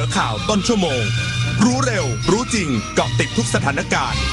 อข่าวต้นชั่วโมงรู้เร็วรู้จริงเกาะติดทุกสถานการณ์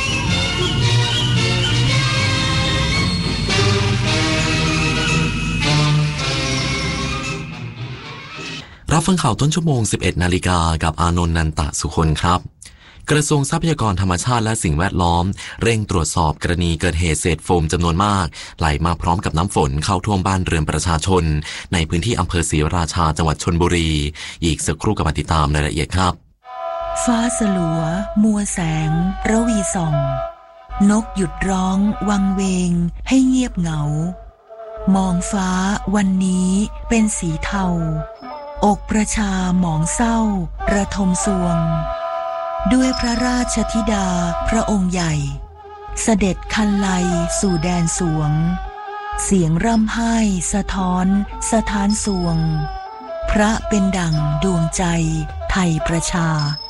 รับฟังข่าวต้นชั่วโมง 11 นาฬิกากับอานนท์ นันตะสุคนครับกระทรวงทรัพยากรธรรมชาติและสิ่งแวดล้อมเร่งตรวจสอบกรณีเกิดเหตุเศษโฟมจำนวนมากไหลมาพร้อมกับน้ำฝนเข้าท่วมบ้านเรือนประชาชนในพื้นที่อำเภอศรีราชาจังหวัดชลบุรีอีกสักครู่กับมาติดตามรายละเอียดครับฟ้าสลัวมัวแสงระวีส่องนกหยุดร้องวังเวงให้เงียบเหงามองฟ้าวันนี้เป็นสีเทาอกประชาหมองเศร้าระทมสวงด้วยพระราชธิดาพระองค์ใหญ่เสด็จคันไลสู่แดนสวงเสียงร่ำไห้สะท้อนสถานสวงพระเป็นดั่งดวงใจไทยประชา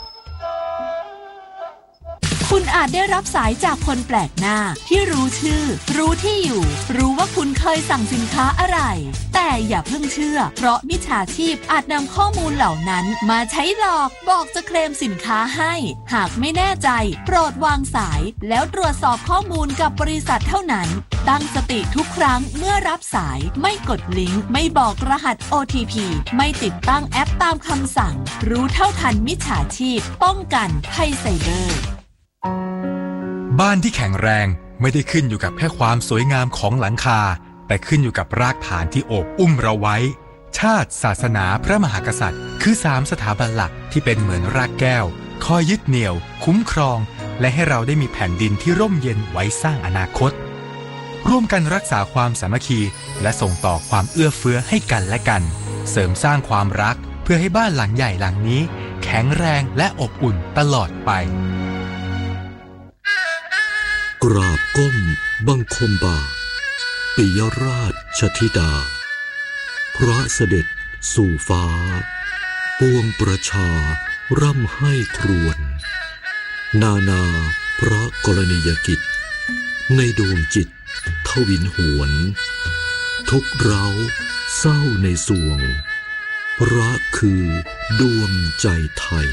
คุณอาจได้รับสายจากคนแปลกหน้าที่รู้ชื่อรู้ที่อยู่รู้ว่าคุณเคยสั่งสินค้าอะไรแต่อย่าเพิ่งเชื่อเพราะมิจฉาชีพอาจนำข้อมูลเหล่านั้นมาใช้หลอกบอกจะเคลมสินค้าให้หากไม่แน่ใจโปรดวางสายแล้วตรวจสอบข้อมูลกับบริษัทเท่านั้นตั้งสติทุกครั้งเมื่อรับสายไม่กดลิงก์ไม่บอกรหัส OTP ไม่ติดตั้งแอปตามคำสั่งรู้เท่าทันมิจฉาชีพป้องกันภัยไซเบอร์บ้านที่แข็งแรงไม่ได้ขึ้นอยู่กับแค่ความสวยงามของหลังคาแต่ขึ้นอยู่กับรากฐานที่โอบอุ้มเราไว้ชาติศาสนาพระมหากษัตริย์คือ3สถาบันหลักที่เป็นเหมือนรากแก้วคอยยึดเหนี่ยวคุ้มครองและให้เราได้มีแผ่นดินที่ร่มเย็นไว้สร้างอนาคตร่วมกันรักษาความสามัคคีและส่งต่อความเอื้อเฟื้อให้กันและกันเสริมสร้างความรักเพื่อให้บ้านหลังใหญ่หลังนี้แข็งแรงและอบอุ่นตลอดไปกราบก้มบังคมบาทปิยราชธิดาพระเสด็จสู่ฟ้าปวงประชาร่ำไห้ครวญนานาพระกรณียกิจในดวงจิตทวินหวนทุกเร้าเศร้าในสวงพระคือดวงใจไทย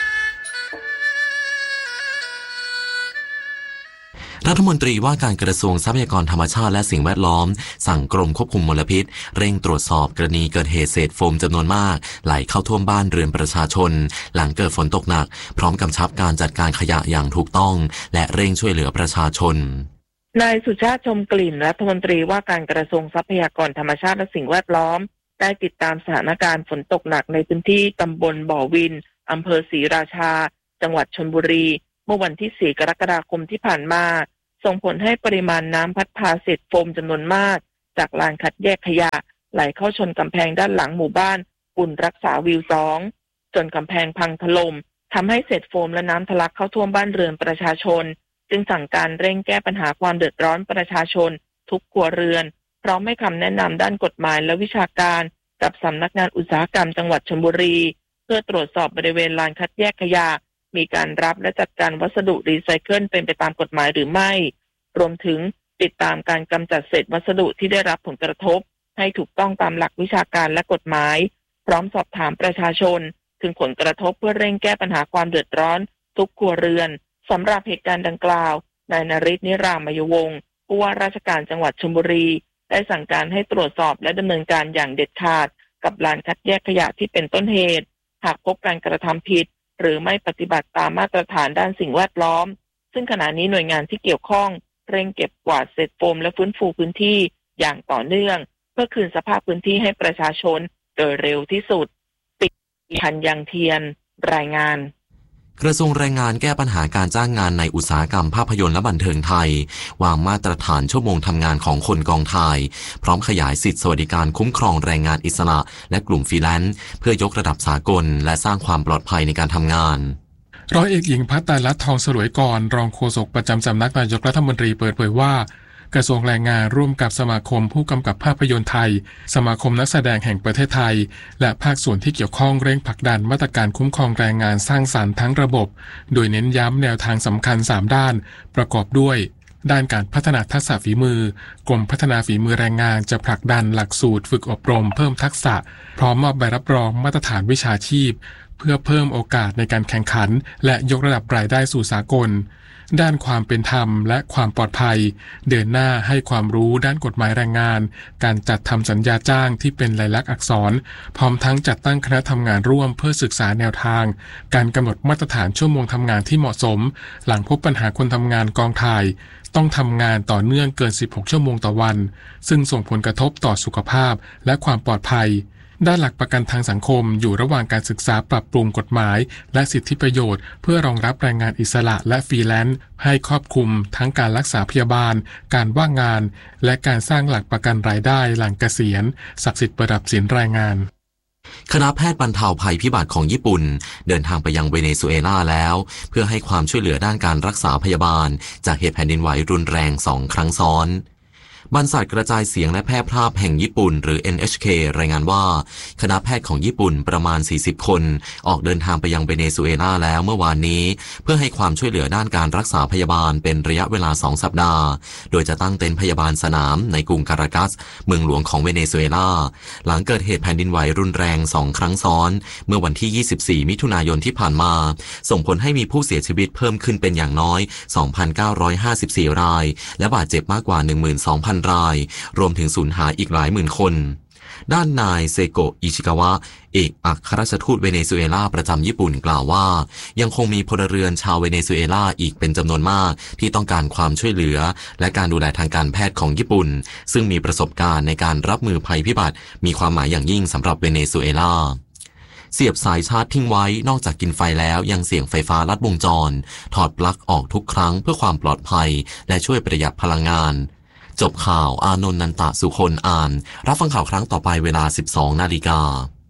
รัฐมนตรีว่าการกระทรวงทรัพยากรธรรมชาติและสิ่งแวดล้อมสั่งกรมควบคุมมลพิษเร่งตรวจสอบกรณีเกิดเหตุเศษโฟมจำนวนมากไหลเข้าท่วมบ้านเรือนประชาชนหลังเกิดฝนตกหนักพร้อมกำชับการจัดการขยะอย่างถูกต้องและเร่งช่วยเหลือประชาชนนายสุชาติชมกลิ่นรัฐมนตรีว่าการกระทรวงทรัพยากรธรรมชาติและสิ่งแวดล้อมได้ติดตามสถานการณ์ฝนตกหนักในพื้นที่ตำบลบ่อวินอำเภอศรีราชาจังหวัดชลบุรีเมื่อวันที่4 กรกฎาคมที่ผ่านมาส่งผลให้ปริมาณน้ำพัดพาเศษโฟมจำนวนมากจากลานคัดแยกขยะไหลเข้าชนกำแพงด้านหลังหมู่บ้านบุญรักษาวิว2จนกำแพงพังถล่มทำให้เศษโฟมและน้ำทะลักเข้าท่วมบ้านเรือนประชาชนจึงสั่งการเร่งแก้ปัญหาความเดือดร้อนประชาชนทุกครัวเรือนพร้อมให้คำแนะนำด้านกฎหมายและวิชาการกับสำนักงานอุตสาหกรรมจังหวัดชลบุรีเพื่อตรวจสอบบริเวณลานคัดแยกขยะมีการรับและจัดการวัสดุรีไซเคิลเป็นไปตามกฎหมายหรือไม่รวมถึงติดตามการกำจัดเศษวัสดุที่ได้รับผลกระทบให้ถูกต้องตามหลักวิชาการและกฎหมายพร้อมสอบถามประชาชนถึงผลกระทบเพื่อเร่งแก้ปัญหาความเดือดร้อนทุกครัวเรือนสำหรับเหตุการณ์ดังกล่าวนายนฤทธิ์ นิรามยวงศ์ผู้ว่าราชการจังหวัดชลบุรีได้สั่งการให้ตรวจสอบและดำเนินการอย่างเด็ดขาดกับลานคัดแยกขยะที่เป็นต้นเหตุหากพบการกระทำผิดหรือไม่ปฏิบัติตามมาตรฐานด้านสิ่งแวดล้อมซึ่งขณะนี้หน่วยงานที่เกี่ยวข้องเร่งเก็บกวาดเศษโฟมและฟื้นฟูพื้นที่อย่างต่อเนื่องเพื่อคืนสภาพพื้นที่ให้ประชาชนโดยเร็วที่สุดปิดพันยังเทียนรายงานกระทรวงแรงงานแก้ปัญหาการจ้างงานในอุตสาหกรรมภาพยนตร์และบันเทิงไทยวางมาตรฐานชั่วโมงทำงานของคนกองถ่ายพร้อมขยายสิทธิสวัสดิการคุ้มครองแรงงานอิสระและกลุ่มฟรีแลนซ์เพื่อยกระดับสากลและสร้างความปลอดภัยในการทำงานร้อยเอกหญิงภัตตาลัตน์ทองสลวยกรรองโฆษกประจำสำนักนายกรัฐมนตรีเปิดเผยว่ากระทรวงแรงงานร่วมกับสมาคมผู้กำกับภาพยนตร์ไทยสมาคมนักแสดงแห่งประเทศไทยและภาคส่วนที่เกี่ยวข้องเร่งผลักดันมาตรการคุ้มครองแรงงานสร้างสรรค์ทั้งระบบโดยเน้นย้ำแนวทางสำคัญ3ด้านประกอบด้วยด้านการพัฒนาทักษะฝีมือกรมพัฒนาฝีมือแรงงานจะผลักดันหลักสูตรฝึกอบรมเพิ่มทักษะพร้อมมอบใบรับรองมาตรฐานวิชาชีพพื่อเพิ่มโอกาสในการแข่งขันและยกระดับรายได้สู่สากลด้านความเป็นธรรมและความปลอดภัยเดินหน้าให้ความรู้ด้านกฎหมายแรงงานการจัดทำสัญญาจ้างที่เป็นลายลักษณ์อักษรพร้อมทั้งจัดตั้งคณะทำงานร่วมเพื่อศึกษาแนวทางการกำหนดมาตรฐานชั่วโมงทำงานที่เหมาะสมหลังพบปัญหาคนทำงานกองถ่ายต้องทำงานต่อเนื่องเกิน16ชั่วโมงต่อวันซึ่งส่งผลกระทบต่อสุขภาพและความปลอดภัยด้านหลักประกันทางสังคมอยู่ระหว่างการศึกษาปรับปรุงกฎหมายและสิทธิประโยชน์เพื่อรองรับแรงงานอิสระและฟรีแลนซ์ให้ครอบคลุมทั้งการรักษาพยาบาลการว่างงานและการสร้างหลักประกันรายได้หลังเกษียณศักดิ์สิทธิ์ประดับศิลป์รายงานคณะแพทย์บรรเทาภัยพิบัติของญี่ปุ่นเดินทางไปยังเวเนซุเอลาแล้วเพื่อให้ความช่วยเหลือด้านการรักษาพยาบาลจากเหตุแผ่นดินไหวรุนแรง2 ครั้งซ้อนบรรษัทกระจายเสียงและแพร่ภาพแห่งญี่ปุ่นหรือ NHK รายงานว่าคณะแพทย์ของญี่ปุ่นประมาณ40คนออกเดินทางไปยังเวเนซุเอลาแล้วเมื่อวานนี้เพื่อให้ความช่วยเหลือด้านการรักษาพยาบาลเป็นระยะเวลา2 สัปดาห์โดยจะตั้งเต็นท์พยาบาลสนามในกรุงคารากัสเมืองหลวงของเวเนซุเอลาหลังเกิดเหตุแผ่นดินไหวรุนแรง2 ครั้งซ้อนเมื่อวันที่24มิถุนายนที่ผ่านมาส่งผลให้มีผู้เสียชีวิตเพิ่มขึ้นเป็นอย่างน้อย 2,954 รายและบาดเจ็บมากกว่า 12,000 รายรวมถึงสูญหายอีกหลายหมื่นคนด้านนายเซโกะอิชิกาวะเอกอัครราชทูตเวเนซุเอลาประจำญี่ปุ่นกล่าวว่ายังคงมีพลเรือนชาวเวเนซุเอลาอีกเป็นจำนวนมากที่ต้องการความช่วยเหลือและการดูแลทางการแพทย์ของญี่ปุ่นซึ่งมีประสบการณ์ในการรับมือภัยพิบัติมีความหมายอย่างยิ่งสำหรับเวเนซุเอลาเสียบสายชาร์จทิ้งไว้นอกจากกินไฟแล้วยังเสี่ยงไฟฟ้าลัดวงจรถอดปลั๊กออกทุกครั้งเพื่อความปลอดภัยและช่วยประหยัดพลังงานจบข่าวอานนท์ นันตะสุคนอ่านรับฟังข่าวครั้งต่อไปเวลา 12 นาฬิกา